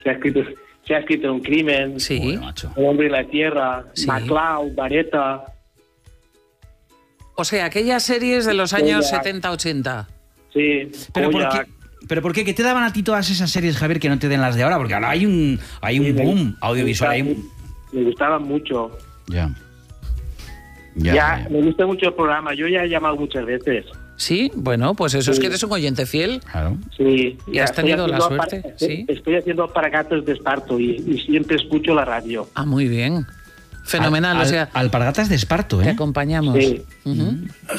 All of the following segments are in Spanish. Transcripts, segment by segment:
Se ha escrito Un crimen, Sí. Joder, macho. El hombre y la tierra, Sí. MacLeod, Vareta. O sea, aquellas series de los años Kojak. 70-80. Sí, ¿Pero por Kojak. qué? ¿Pero por qué? ¿Qué te daban a ti todas esas series, Javier, que no te den las de ahora? Porque ahora hay un boom audiovisual. Me gustaban mucho. Ya. Me gusta mucho el programa. Yo ya he llamado muchas veces. Sí, bueno, pues eso es Sí. que eres un oyente fiel. Claro. Sí. ¿Y has estoy tenido la haciendo suerte? Sí. Estoy haciendo Alpargatas de Esparto y siempre escucho la radio. Ah, muy bien. Fenomenal, o sea, Alpargatas de Esparto, te ¿eh? acompañamos. Sí. Ujú.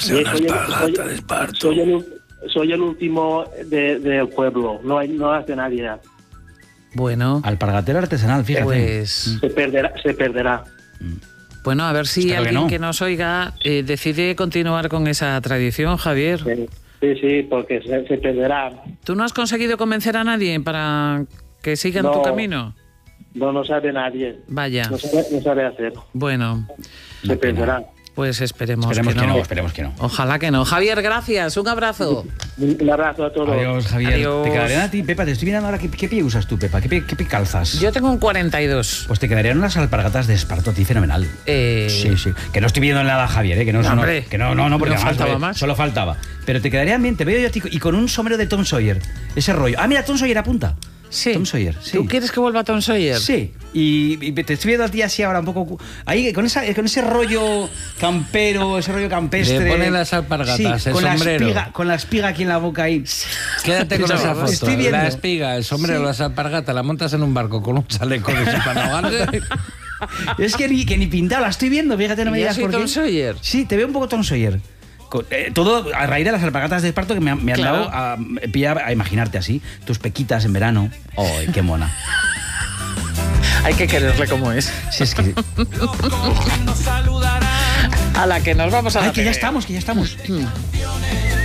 Soy el último del pueblo. No hace nadie. Bueno, Alpargatero artesanal, fíjate. pues Se perderá. bueno, a ver si Espero que alguien no. que nos oiga decide continuar con esa tradición, Javier. Sí, porque se perderá. ¿Tú no has conseguido convencer a nadie para que sigan tu No. camino? No sabe nadie. Vaya, No sabe hacer. bueno, Se perderá. pues esperemos Esperemos que no. esperemos que no. Ojalá que no. Javier, gracias, un abrazo. Un abrazo a todos. Adiós, Javier. Adiós. Te quedarían a ti, Pepa, te estoy mirando ahora. ¿Qué pie usas tú, Pepa? ¿Qué pie calzas? Yo tengo un 42. Pues te quedarían unas alpargatas de Esparto a ti, fenomenal. Sí. Que no estoy viendo nada a Javier, ¿eh? Que no, No, eso no, hombre. que no, porque No además, faltaba más. Solo faltaba. Pero te quedarían bien, te veo yo a ti y con un sombrero de Tom Sawyer. Ese rollo. Ah, mira, Tom Sawyer apunta. Sí. Tom Sawyer, sí. ¿Tú quieres que vuelva Tom Sawyer? Sí, y te estoy viendo a ti así ahora un poco... Ahí, con ese rollo campero, ese rollo campestre... Le ponen las alpargatas, el con sombrero. con la espiga aquí en la boca ahí. Quédate con esa foto. Estoy viendo. La espiga, el sombrero, las alpargatas, la montas en un barco con un chaleco de para no ahogarse. Es que ni pintado, la estoy viendo, fíjate, no me ¿Y digas yo soy por qué. Tom Sawyer? Sí, te veo un poco Tom Sawyer. Todo a raíz de las alpargatas de Esparto que me han Claro. dado a imaginarte así, tus pequitas en verano. ¡Ay, qué mona! Hay que quererle como es. Si es que... A la que nos vamos a la ¡Ay, que ya tele. estamos!